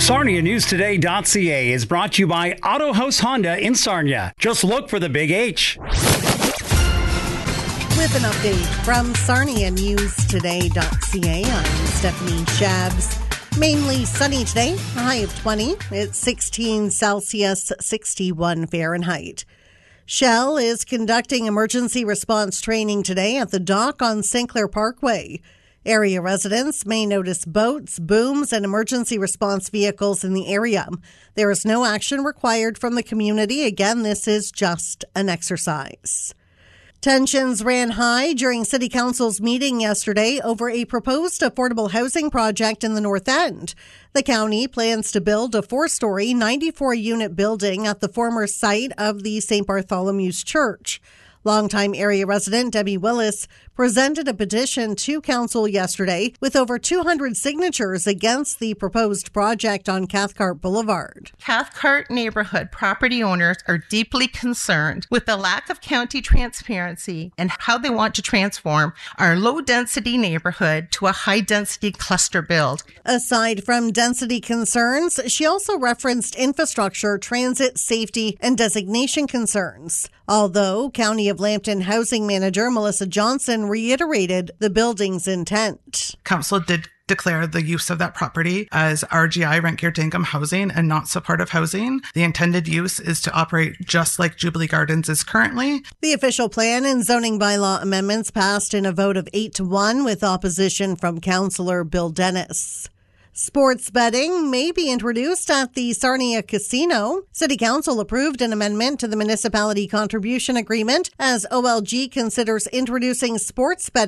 SarniaNewsToday.ca is brought to you by Auto House Honda in Sarnia. Just look for the big H. With an update from SarniaNewsToday.ca, I'm Stephanie Shabs. Mainly sunny today, a high of 20. It's 16 Celsius, 61 Fahrenheit. Shell is conducting emergency response training today at the dock on St. Clair Parkway. Area residents may notice boats, booms, and emergency response vehicles in the area. There is no action required from the community. Again, this is just an exercise. Tensions ran high during City Council's meeting yesterday over a proposed affordable housing project in the North End. The county plans to build a 4-story, 94-unit building at the former site of the St. Bartholomew's Church. Longtime area resident Debbie Willis presented a petition to council yesterday with over 200 signatures against the proposed project on Cathcart Boulevard. Cathcart neighborhood property owners are deeply concerned with the lack of county transparency and how they want to transform our low-density neighborhood to a high-density cluster build. Aside from density concerns, she also referenced infrastructure, transit, safety, and designation concerns. Although County of Lambton Housing Manager Melissa Johnson reiterated the building's intent. Council did declare the use of that property as RGI, Rent Geared to Income housing, and not supportive housing. The intended use is to operate just like Jubilee Gardens is currently. The official plan and zoning bylaw amendments passed in a vote of 8-1 with opposition from Councillor Bill Dennis. Sports betting may be introduced at the Sarnia Casino. City Council approved an amendment to the municipality contribution agreement as OLG considers introducing sports betting